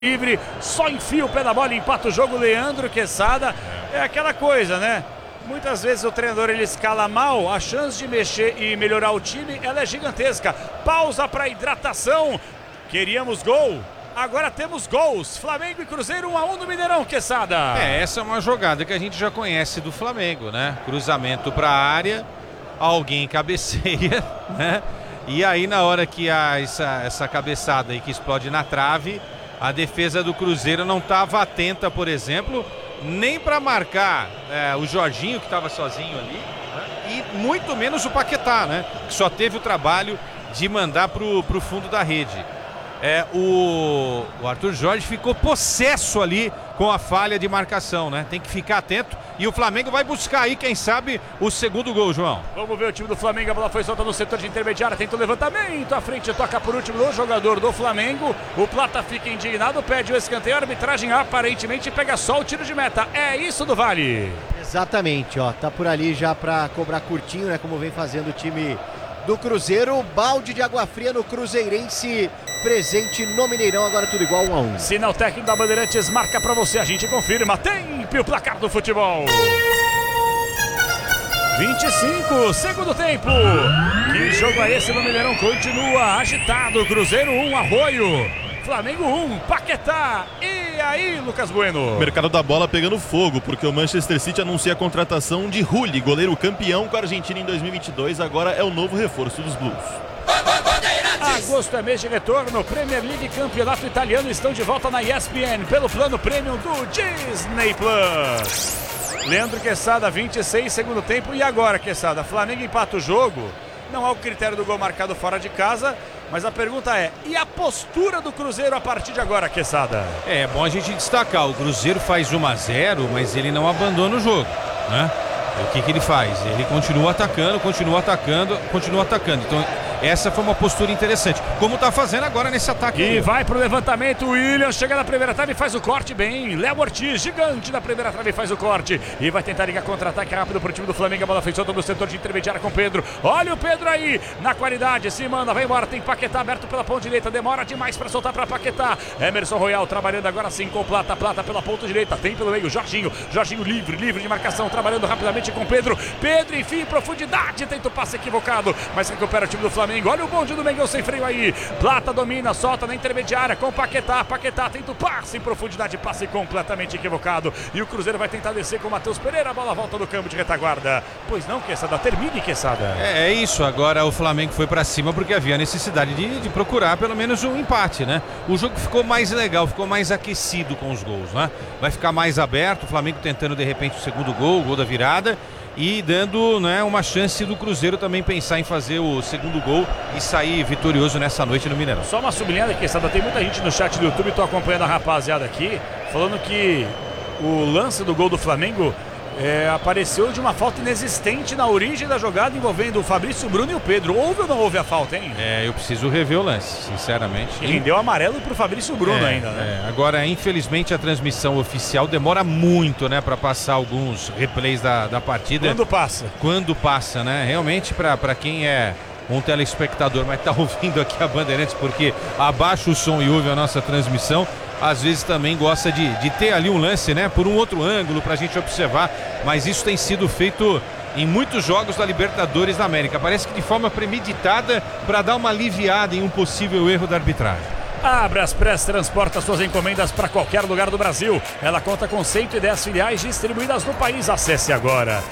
livre, só enfia o pé da bola e empata o jogo. Leandro Quesada. É aquela coisa, né? Muitas vezes o treinador ele escala mal, a chance de mexer e melhorar o time ela é gigantesca. Pausa para hidratação. Queríamos gol. Agora temos gols. Flamengo e Cruzeiro 1-1 no Mineirão, Quesada. Essa é uma jogada que a gente já conhece do Flamengo, né? Cruzamento para a área, alguém cabeceia, né? E aí na hora que há essa cabeçada aí que explode na trave, a defesa do Cruzeiro não estava atenta, por exemplo, nem para marcar o Jorginho, que estava sozinho ali, né? E muito menos o Paquetá, né? Que só teve o trabalho de mandar pro fundo da rede. O Arthur Jorge ficou possesso ali com a falha de marcação, né? Tem que ficar atento e o Flamengo vai buscar aí, quem sabe, o segundo gol, João. Vamos ver o time do Flamengo, a bola foi solta no setor de intermediária, tenta o levantamento, à frente toca por último o jogador do Flamengo, o Plata fica indignado, pede o escanteio, a arbitragem aparentemente pega só o tiro de meta, é isso do Vale. Exatamente, ó, tá por ali já pra cobrar curtinho, né, como vem fazendo o time do Cruzeiro. Balde de água fria no Cruzeirense presente no Mineirão, agora tudo igual 1-1. Sinal técnico da Bandeirantes marca pra você, a gente confirma, tempo o placar do futebol. 25, segundo tempo. Que jogo é esse no Mineirão? Continua agitado, Cruzeiro 1, Arroio. Flamengo 1, Paquetá. E aí, Lucas Bueno? Mercado da bola pegando fogo, porque o Manchester City anuncia a contratação de Rulli, goleiro campeão com a Argentina em 2022, agora é o novo reforço dos Blues. Agosto é mês de retorno, Premier League e Campeonato Italiano estão de volta na ESPN pelo plano premium do Disney Plus. Leandro Quesada, 26, segundo tempo. E agora, Quesada? Flamengo empata o jogo. Não há o critério do gol marcado fora de casa, mas a pergunta é, e a postura do Cruzeiro a partir de agora, Quesada? É bom a gente destacar, o Cruzeiro faz 1-0, mas ele não abandona o jogo, né? O que ele faz? Ele continua atacando. Então essa foi uma postura interessante, como tá fazendo agora nesse ataque. E vai pro levantamento, o William chega na primeira trave e faz o corte bem. Léo Ortiz, gigante na primeira trave, faz o corte e vai tentar ligar contra-ataque rápido pro time do Flamengo. A bola foi solta no setor de intermediária com o Pedro. Olha o Pedro aí, na qualidade, se manda, vai embora. Tem Paquetá aberto pela ponta direita, demora demais para soltar para Paquetá. Emerson Royal trabalhando agora sim com Plata pela ponta direita, tem pelo meio Jorginho livre de marcação, trabalhando rapidamente com Pedro. Pedro, enfim, profundidade, tenta o passe equivocado, mas recupera o time do Flamengo. Olha o bonde do Mengão sem freio aí. Plata domina, solta na intermediária com Paquetá. Paquetá tenta o passe em profundidade, passe completamente equivocado. E o Cruzeiro vai tentar descer com o Matheus Pereira. A bola volta do campo de retaguarda. Pois não, Quesada, termine, Quesada. É isso, agora o Flamengo foi pra cima porque havia necessidade de procurar pelo menos um empate, né? O jogo ficou mais legal, ficou mais aquecido com os gols, né? Vai ficar mais aberto, o Flamengo tentando de repente o segundo gol, o gol da virada. E dando, né, uma chance do Cruzeiro também pensar em fazer o segundo gol e sair vitorioso nessa noite no Mineirão. Só uma sublinhada, Quesada, tem muita gente no chat do YouTube, estou acompanhando a rapaziada aqui, falando que o lance do gol do Flamengo apareceu de uma falta inexistente na origem da jogada envolvendo o Fabrício Bruno e o Pedro. Houve ou não houve a falta, hein? Eu preciso rever o lance, sinceramente. E rendeu amarelo pro Fabrício Bruno ainda, né? Agora, infelizmente, a transmissão oficial demora muito, né, para passar alguns replays da partida. Quando passa, né? Realmente, para quem é um telespectador, mas tá ouvindo aqui a Bandeirantes porque abaixa o som e ouve a nossa transmissão, às vezes também gosta de ter ali um lance, né, por um outro ângulo pra gente observar, mas isso tem sido feito em muitos jogos da Libertadores da América, parece que de forma premeditada para dar uma aliviada em um possível erro da arbitragem. A Braspress transporta suas encomendas para qualquer lugar do Brasil. Ela conta com 110 filiais distribuídas no país. Acesse agora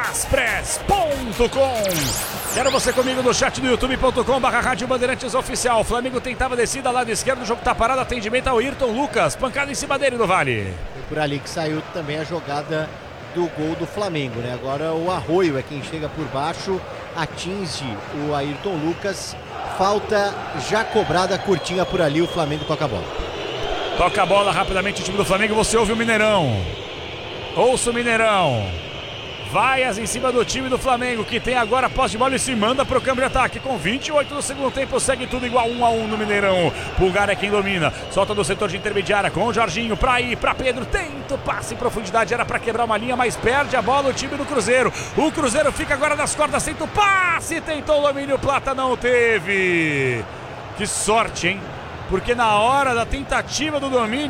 braspress.com. Quero você comigo no chat do youtube.com/Rádio Bandeirantes Oficial. Flamengo tentava descida lado esquerdo, o jogo tá parado, atendimento ao Ayrton Lucas, pancada em cima dele no Vale. Foi por ali que saiu também a jogada do gol do Flamengo, né? Agora o Arroio é quem chega por baixo, atinge o Ayrton Lucas. Falta já cobrada, curtinha por ali, o Flamengo toca a bola. Toca a bola rapidamente o time do Flamengo, você ouve o Mineirão. Ouça o Mineirão. Vaias em cima do time do Flamengo, que tem agora posse de bola e se manda pro campo de ataque. Com 28 do segundo tempo, segue tudo igual 1-1 no Mineirão. Pulgar é quem domina, solta do setor de intermediária com o Jorginho pra ir pra Pedro. Tenta o passe em profundidade, era pra quebrar uma linha, mas perde a bola o time do Cruzeiro. O Cruzeiro fica agora nas cordas, tenta o passe, tentou o domínio, Plata não teve. Que sorte, hein? porque na hora da tentativa do domínio